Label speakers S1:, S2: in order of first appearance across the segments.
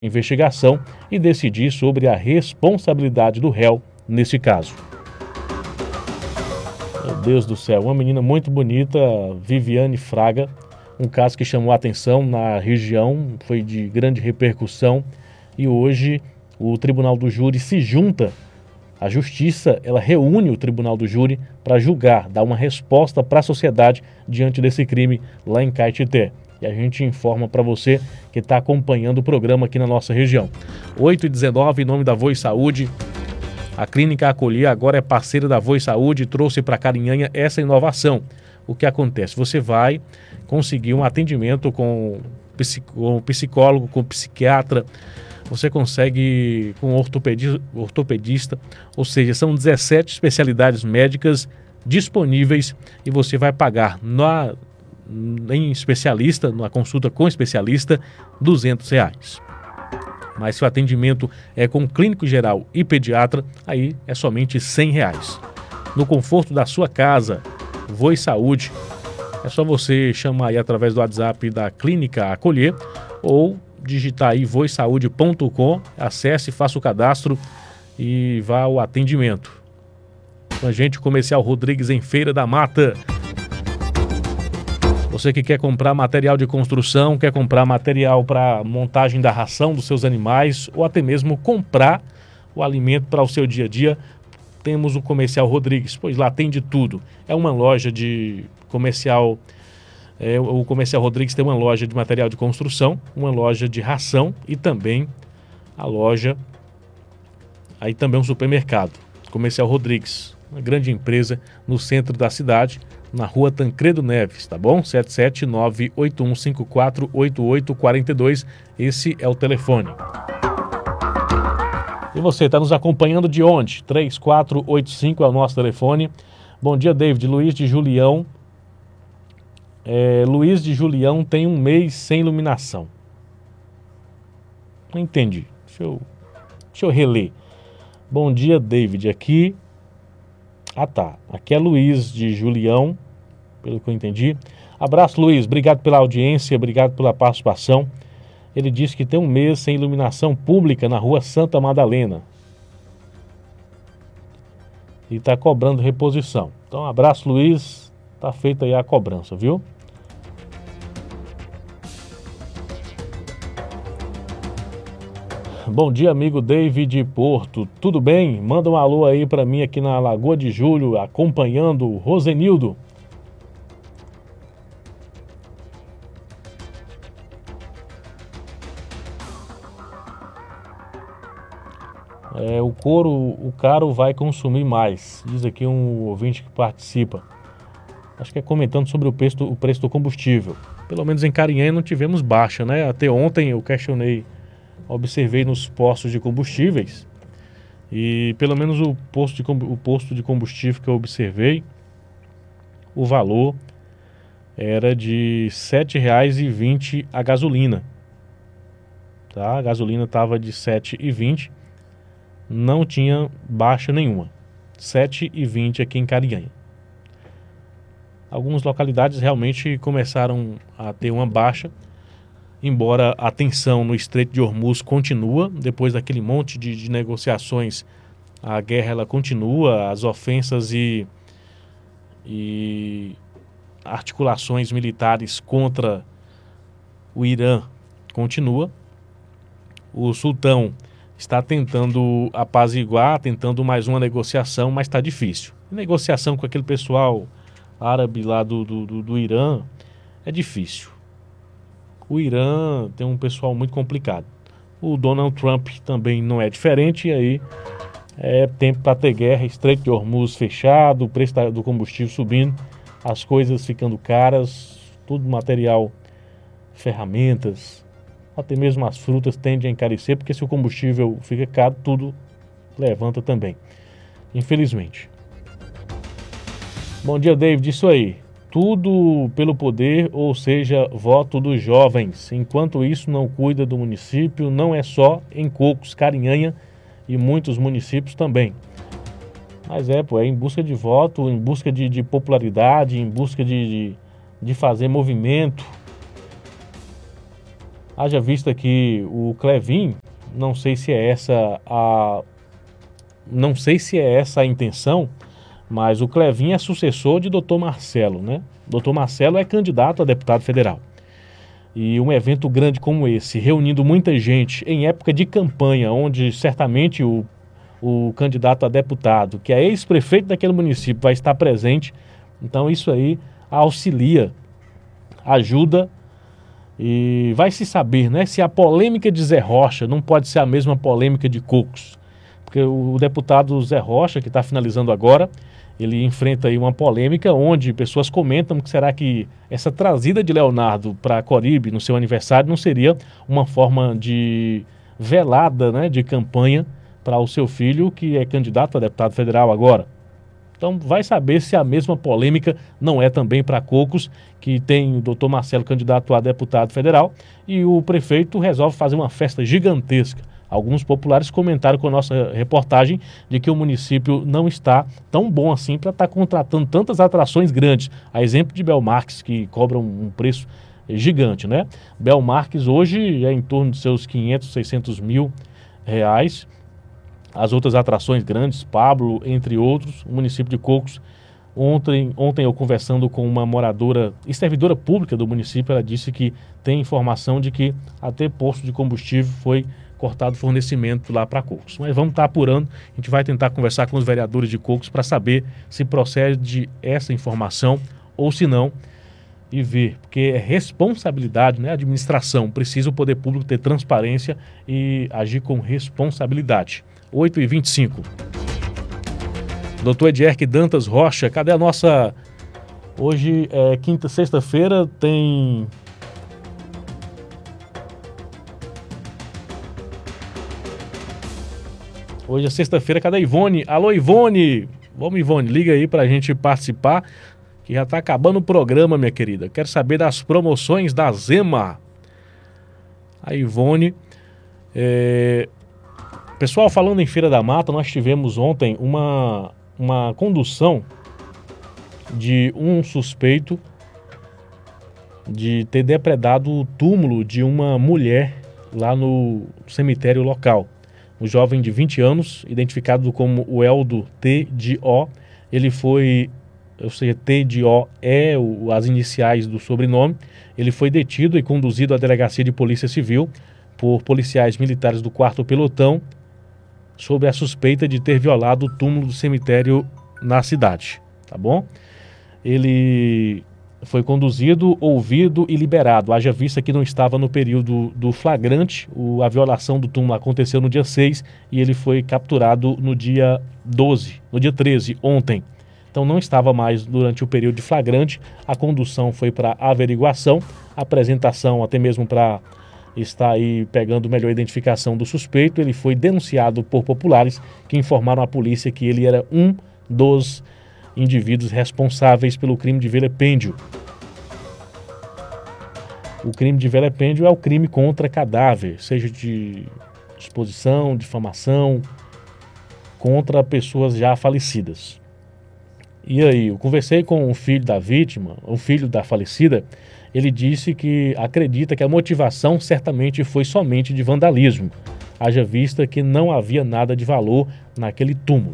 S1: investigação e decidir sobre a responsabilidade do réu nesse caso. Meu Deus do céu, uma menina muito bonita, Viviane Fraga, um caso que chamou a atenção na região, foi de grande repercussão e hoje o Tribunal do Júri se junta. A Justiça, ela reúne o Tribunal do Júri para julgar, dar uma resposta para a sociedade diante desse crime lá em Caetité. E a gente informa para você que está acompanhando o programa aqui na nossa região. 8h19, em nome da Voz Saúde. A Clínica Acolher agora é parceira da Voz Saúde e trouxe para Carinhanha essa inovação. O que acontece? Você vai conseguir um atendimento com psicólogo, com psiquiatra, você consegue com ortopedista, ou seja, são 17 especialidades médicas disponíveis e você vai pagar em especialista, numa consulta com especialista, R$200. Mas se o atendimento é com clínico geral e pediatra, aí é somente R$100. No conforto da sua casa, Voz Saúde, é só você chamar aí através do WhatsApp da Clínica Acolher ou digitar aí vozsaude.com, acesse, faça o cadastro e vá ao atendimento. Com a gente, Comercial Rodrigues em Feira da Mata. Você que quer comprar material de construção, quer comprar material para montagem da ração dos seus animais ou até mesmo comprar o alimento para o seu dia a dia, temos o Comercial Rodrigues, pois lá tem de tudo. É uma loja de comercial. O Comercial Rodrigues tem uma loja de material de construção, uma loja de ração e também a loja, aí também um supermercado. Comercial Rodrigues, uma grande empresa no centro da cidade, na rua Tancredo Neves, tá bom? 77981548842, esse é o telefone. E você está nos acompanhando de onde? 3485 é o nosso telefone. Bom dia, David. Luiz de Julião. Luiz de Julião tem um mês sem iluminação. Não entendi. Deixa eu reler. Bom dia, David. Aqui é Luiz de Julião, pelo que eu entendi. Abraço, Luiz. Obrigado pela audiência, obrigado pela participação. Ele disse que tem um mês sem iluminação pública na rua Santa Madalena. E está cobrando reposição. Então, abraço, Luiz. Tá feita aí a cobrança, viu? Bom dia, amigo David Porto. Tudo bem? Manda um alô aí para mim aqui na Lagoa de Julho, acompanhando o Rosenildo. O caro vai consumir mais, diz aqui um ouvinte que participa. Acho que é comentando sobre o preço do combustível. Pelo menos em Carinhanha não tivemos baixa, né? Até ontem eu observei nos postos de combustíveis e pelo menos o posto de combustível que eu observei, o valor era de R$ 7,20 a gasolina. Tá? A gasolina estava de R$ 7,20, não tinha baixa nenhuma. R$ 7,20 aqui em Carinhanha. Algumas localidades realmente começaram a ter uma baixa, embora a tensão no Estreito de Hormuz continua, depois daquele monte de negociações, a guerra ela continua, as ofensas e articulações militares contra o Irã continua. O sultão está tentando apaziguar, tentando mais uma negociação, mas está difícil. Negociação com aquele pessoal árabe lá do Irã é difícil. O Irã tem um pessoal muito complicado. O Donald Trump também não é diferente, e aí é tempo para ter guerra, Estreito de Hormuz fechado, o preço do combustível subindo, as coisas ficando caras, tudo material, ferramentas, até mesmo as frutas tendem a encarecer, porque se o combustível fica caro, tudo levanta também, infelizmente. Bom dia, David. Isso aí. Tudo pelo poder, ou seja, voto dos jovens. Enquanto isso, não cuida do município, não é só em Cocos, Carinhanha e muitos municípios também. Mas é em busca de voto, em busca de popularidade, em busca de fazer movimento. Haja vista que o Clevin, não sei se é essa a intenção, mas o Clevin é sucessor de Dr. Marcelo, né? Dr. Marcelo é candidato a deputado federal. E um evento grande como esse, reunindo muita gente em época de campanha, onde certamente o candidato a deputado, que é ex-prefeito daquele município, vai estar presente. Então isso aí auxilia, ajuda e vai se saber, né, se a polêmica de Zé Rocha não pode ser a mesma polêmica de Cocos. Porque o deputado Zé Rocha, que está finalizando agora, ele enfrenta aí uma polêmica onde pessoas comentam que será que essa trazida de Leonardo para Coribe no seu aniversário não seria uma forma de velada, né, de campanha para o seu filho, que é candidato a deputado federal agora. Então vai saber se a mesma polêmica não é também para Cocos, que tem o doutor Marcelo candidato a deputado federal e o prefeito resolve fazer uma festa gigantesca. Alguns populares comentaram com a nossa reportagem de que o município não está tão bom assim para estar contratando tantas atrações grandes. A exemplo de Belmarques, que cobra um preço gigante, né? Belmarques hoje é em torno de seus 500, 600 mil reais. As outras atrações grandes, Pablo, entre outros, o município de Cocos. Ontem eu conversando com uma moradora e servidora pública do município, ela disse que tem informação de que até posto de combustível foi cortado o fornecimento lá para Cocos. Mas vamos estar apurando, a gente vai tentar conversar com os vereadores de Cocos para saber se procede essa informação ou se não, e ver, porque é responsabilidade, né? A administração precisa o poder público ter transparência e agir com responsabilidade. 8h25. Doutor Edierque Dantas Rocha, cadê a nossa... Hoje é sexta-feira, tem... Hoje é sexta-feira, cadê a Ivone? Alô, Ivone! Vamos, Ivone, liga aí pra gente participar, que já tá acabando o programa, minha querida. Quero saber das promoções da Zema. A Ivone... Pessoal, falando em Feira da Mata, nós tivemos ontem uma condução de um suspeito de ter depredado o túmulo de uma mulher lá no cemitério local. Um jovem de 20 anos, identificado como o Eldo T.D.O., ele foi, ou seja, T.D.O. é as iniciais do sobrenome, ele foi detido e conduzido à delegacia de polícia civil por policiais militares do 4º pelotão, sobre a suspeita de ter violado o túmulo do cemitério na cidade, tá bom? Ele foi conduzido, ouvido e liberado, haja vista que não estava no período do flagrante. A violação do túmulo aconteceu no dia 6 e ele foi capturado no dia 13, ontem. Então não estava mais durante o período de flagrante, a condução foi para averiguação, apresentação até mesmo para está aí pegando melhor identificação do suspeito. Ele foi denunciado por populares que informaram à polícia que ele era um dos indivíduos responsáveis pelo crime de vilipêndio. O crime de vilipêndio é o crime contra cadáver, seja de exposição, difamação, contra pessoas já falecidas. E aí, eu conversei com o filho da vítima, o filho da falecida. Ele disse que acredita que a motivação certamente foi somente de vandalismo, haja vista que não havia nada de valor naquele túmulo.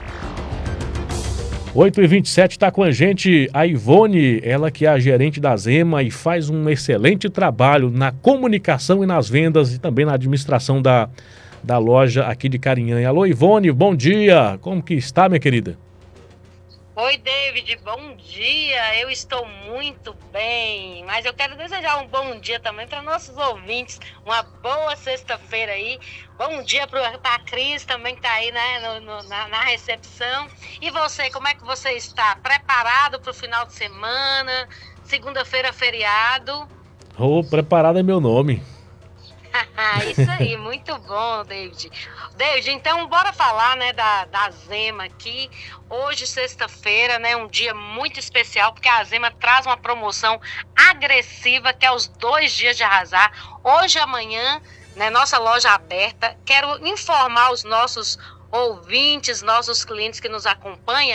S1: 8h27, está com a gente a Ivone, ela que é a gerente da Zema e faz um excelente trabalho na comunicação e nas vendas e também na administração da loja aqui de Carinhanha. Alô, Ivone, bom dia, como que está, minha querida?
S2: Oi, David, bom dia, eu estou muito bem, mas eu quero desejar um bom dia também para nossos ouvintes, uma boa sexta-feira aí, bom dia para a Cris também que está aí, né, na recepção. E você, como é que você está? Preparado para o final de semana, segunda-feira feriado?
S1: Preparado é meu nome.
S2: Isso aí, muito bom, David. David, então bora falar, né, da Zema aqui. Hoje, sexta-feira, né, um dia muito especial, porque a Zema traz uma promoção agressiva, que é os 2 dias de arrasar. Hoje e amanhã, né, nossa loja aberta. Quero informar os nossos ouvintes, nossos clientes que nos acompanham,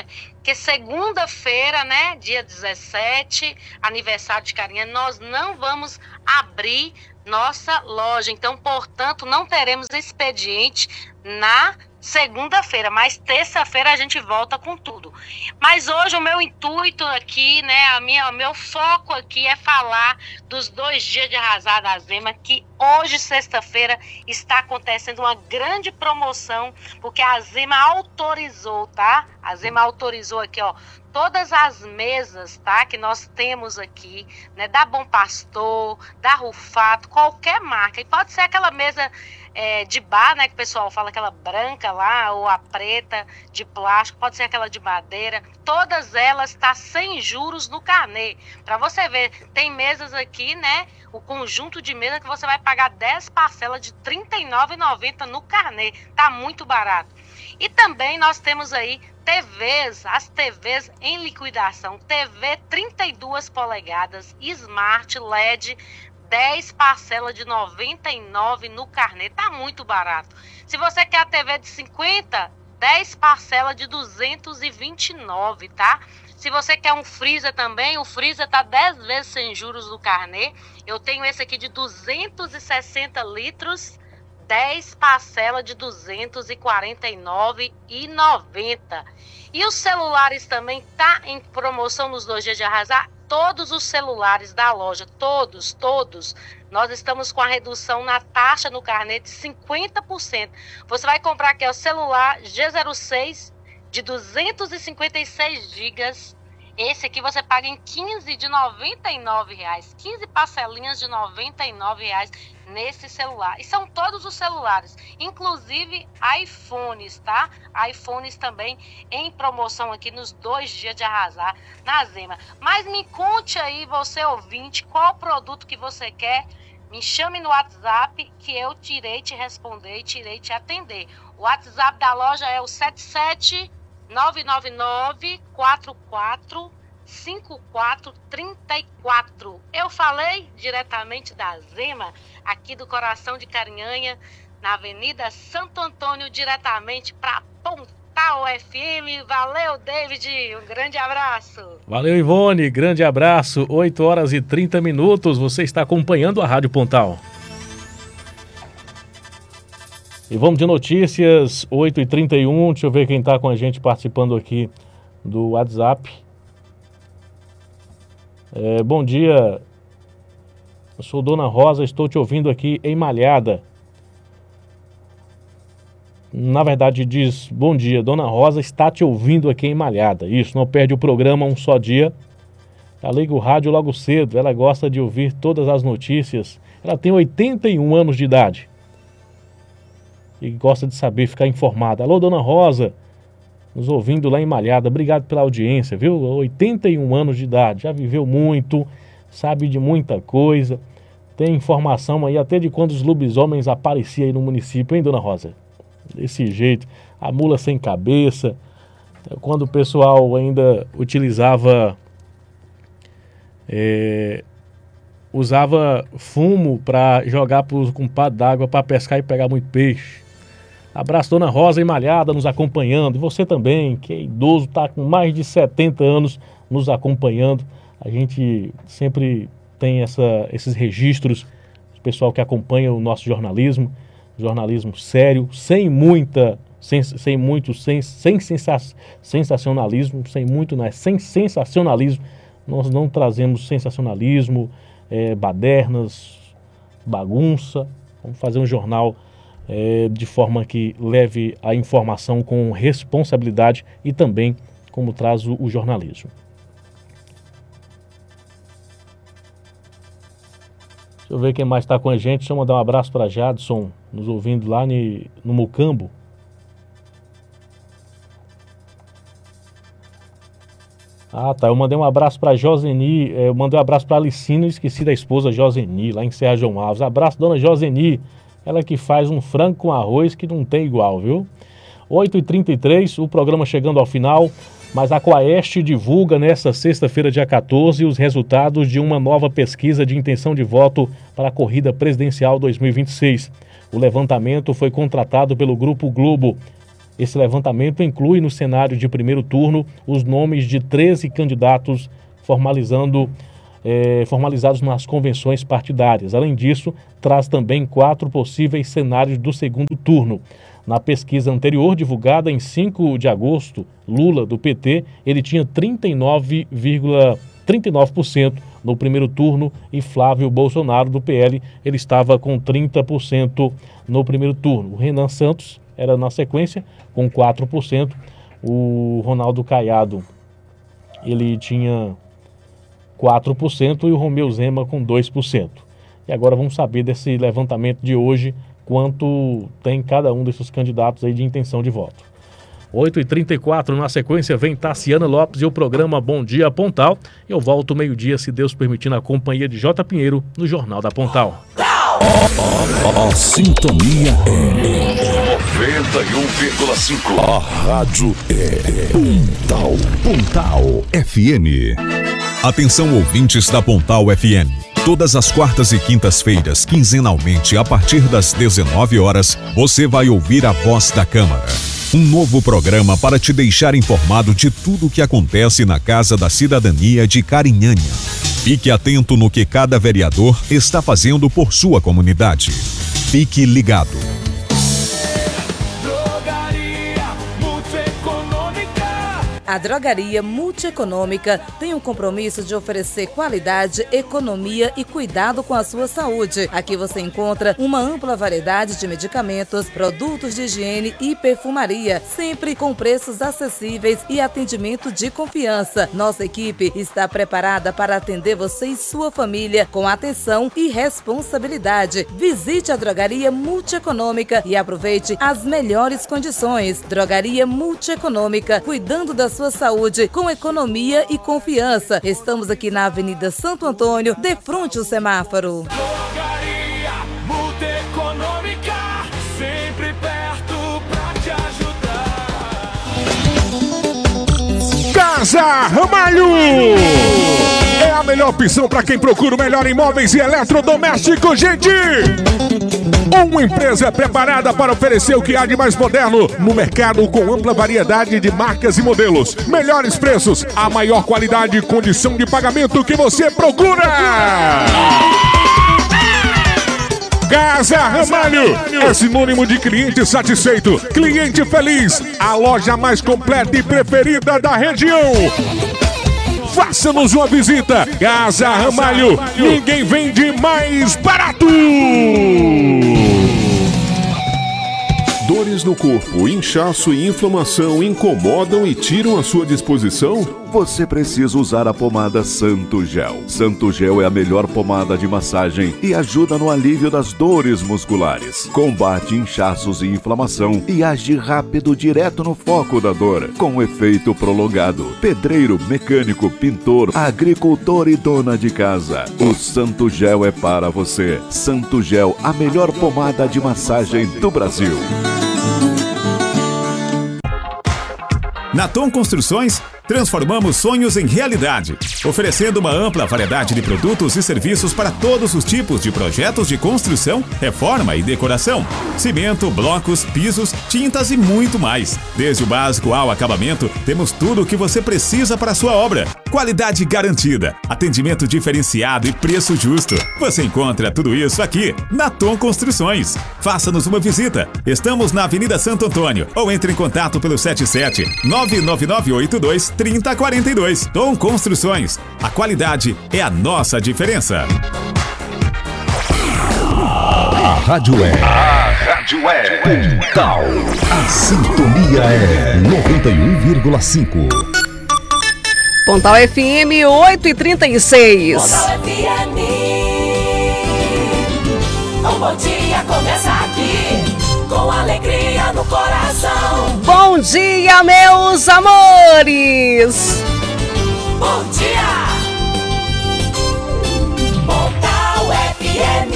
S2: porque segunda-feira, né, dia 17, aniversário de Carinhã, nós não vamos abrir nossa loja. Então, portanto, não teremos expediente na segunda-feira, mas terça-feira a gente volta com tudo. Mas hoje o meu intuito aqui, né, o meu foco aqui é falar dos 2 dias de arrasar da Zema, que hoje, sexta-feira, está acontecendo uma grande promoção, porque a Zema autorizou, tá? A Zema autorizou aqui, ó, todas as mesas, tá, que nós temos aqui, né, da Bom Pastor, da Rufato, qualquer marca. E pode ser aquela mesa de bar, né, que o pessoal fala, aquela branca lá, ou a preta de plástico, pode ser aquela de madeira. Todas elas tá sem juros no carnê. Para você ver, tem mesas aqui, né, o conjunto de mesa que você vai pagar 10 parcelas de R$ 39,90 no carnê. Tá muito barato. E também nós temos aí TVs, as TVs em liquidação. TV 32 polegadas, Smart LED, 10 parcelas de R$ 99 no carnê. Tá muito barato. Se você quer a TV de 50, 10 parcelas de R$ 229, tá? Se você quer um freezer também, o freezer tá 10 vezes sem juros no carnê. Eu tenho esse aqui de 260 litros, 10 parcelas de R$ 249,90. E os celulares também tá em promoção nos 2 dias de arrasar. Todos os celulares da loja, todos, nós estamos com a redução na taxa no carnê de 50%. Você vai comprar aqui o celular G06 de 256 gigas. Esse aqui você paga em 15 de R$ 99,00. 15 parcelinhas de R$ 99,00 nesse celular. E são todos os celulares, inclusive iPhones, tá? iPhones também em promoção aqui nos 2 dias de arrasar na Zema. Mas me conte aí, você ouvinte, qual produto que você quer. Me chame no WhatsApp que eu tirei te responder e tirei te atender. O WhatsApp da loja é o 77999445434. Eu falei diretamente da Zema, aqui do coração de Carinhanha, na Avenida Santo Antônio, diretamente para Pontal FM. Valeu, David, um grande abraço.
S1: Valeu, Ivone, grande abraço. 8h30, você está acompanhando a Rádio Pontal. E vamos de notícias, 8h31, deixa eu ver quem está com a gente participando aqui do WhatsApp. Bom dia, eu sou Dona Rosa, estou te ouvindo aqui em Malhada. Na verdade diz, bom dia, Dona Rosa está te ouvindo aqui em Malhada. Isso, não perde o programa um só dia. Ela liga o rádio logo cedo, ela gosta de ouvir todas as notícias. Ela tem 81 anos de idade. E gosta de saber, ficar informada. Alô, Dona Rosa, nos ouvindo lá em Malhada. Obrigado pela audiência, viu? 81 anos de idade, já viveu muito, sabe de muita coisa. Tem informação aí até de quando os lobisomens apareciam aí no município, hein, Dona Rosa? Desse jeito, a mula sem cabeça. Quando o pessoal ainda utilizava... usava fumo para jogar com pá d'água para pescar e pegar muito peixe. Abraço, Dona Rosa em Malhada, nos acompanhando. E você também, que é idoso, está com mais de 70 anos nos acompanhando. A gente sempre tem esses registros, o pessoal que acompanha o nosso jornalismo sério, sem sensacionalismo, sem sensacionalismo. Nós não trazemos sensacionalismo, badernas, bagunça. Vamos fazer um jornal de forma que leve a informação com responsabilidade e também como traz o jornalismo. Deixa eu ver quem mais está com a gente. Deixa eu mandar um abraço para Jadson, nos ouvindo lá no Mucambo. Ah, tá. Eu mandei um abraço para Joseni, eu mandei um abraço para Alicina e esqueci da esposa Joseni, lá em Serra João Alves. Abraço, dona Joseni, ela que faz um frango com arroz que não tem igual, viu? 8h33, o programa chegando ao final, mas a Coaeste divulga nesta sexta-feira, dia 14, os resultados de uma nova pesquisa de intenção de voto para a corrida presidencial 2026. O levantamento foi contratado pelo Grupo Globo Esse levantamento inclui no cenário de primeiro turno os nomes de 13 candidatos formalizados nas convenções partidárias. Além disso, traz também 4 possíveis cenários do segundo turno. Na pesquisa anterior, divulgada em 5 de agosto, Lula, do PT, ele tinha 39% no primeiro turno e Flávio Bolsonaro, do PL, ele estava com 30% no primeiro turno. O Renan Santos era na sequência, com 4%. O Ronaldo Caiado, ele tinha 4% e o Romeu Zema com 2%. E agora vamos saber desse levantamento de hoje, quanto tem cada um desses candidatos aí de intenção de voto. 8h34, na sequência vem Tassiana Lopes e o programa Bom Dia Pontal. Eu volto meio-dia, se Deus permitir, na companhia de J. Pinheiro, no Jornal da Pontal.
S3: A sintonia é 91,5. A rádio é Pontal. Pontal FM.
S4: Atenção, ouvintes da Pontal FM. Todas as quartas e quintas-feiras, quinzenalmente, a partir das 19 horas, você vai ouvir a Voz da Câmara. Um novo programa para te deixar informado de tudo o que acontece na Casa da Cidadania de Carinhanha. Fique atento no que cada vereador está fazendo por sua comunidade. Fique ligado.
S5: A Drogaria Multieconômica tem um compromisso de oferecer qualidade, economia e cuidado com a sua saúde. Aqui você encontra uma ampla variedade de medicamentos, produtos de higiene e perfumaria, sempre com preços acessíveis e atendimento de confiança. Nossa equipe está preparada para atender você e sua família com atenção e responsabilidade. Visite a Drogaria Multieconômica e aproveite as melhores condições. Drogaria Multieconômica, cuidando da sua saúde com economia e confiança. Estamos aqui na Avenida Santo Antônio, de frente ao semáforo.
S6: Drogaria Multieconômica, sempre perto pra te ajudar.
S7: Casa Ramalho é a melhor opção para quem procura o melhor imóveis e eletrodomésticos, gente! Uma empresa preparada para oferecer o que há de mais moderno no mercado, com ampla variedade de marcas e modelos, melhores preços, a maior qualidade e condição de pagamento que você procura. Casa Ramalho é sinônimo de cliente satisfeito, cliente feliz, a loja mais completa e preferida da região. Faça-nos uma visita. Casa Ramalho, ninguém vende mais barato.
S8: Dores no corpo, inchaço e inflamação incomodam e tiram a sua disposição?
S9: Você precisa usar a pomada Santo Gel. Santo Gel é a melhor pomada de massagem e ajuda no alívio das dores musculares. Combate inchaços e inflamação e age rápido direto no foco da dor, com efeito prolongado. Pedreiro, mecânico, pintor, agricultor e dona de casa. O Santo Gel é para você. Santo Gel, a melhor pomada de massagem do Brasil.
S4: Na Tom Construções, transformamos sonhos em realidade, oferecendo uma ampla variedade de produtos e serviços para todos os tipos de projetos de construção, reforma e decoração. Cimento, blocos, pisos, tintas e muito mais. Desde o básico ao acabamento, temos tudo o que você precisa para a sua obra. Qualidade garantida, atendimento diferenciado e preço justo. Você encontra tudo isso aqui na Tom Construções. Faça-nos uma visita. Estamos na Avenida Santo Antônio ou entre em contato pelo 77 99982 3042. Tom Construções. A qualidade é a nossa diferença.
S3: A rádio é Pontal. A sintonia é 91,5.
S10: Pontal FM 8h36.
S11: Pontal FM. Um bom dia começa aqui, com alegria no coração.
S10: Bom dia, meus amores.
S11: Bom dia. Pontal FM.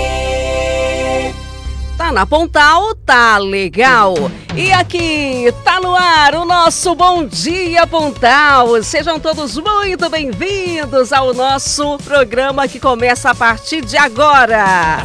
S10: Tá na Pontal, tá legal. E aqui tá no ar o nosso Bom Dia Pontal. Sejam todos muito bem-vindos ao nosso programa que começa a partir de agora.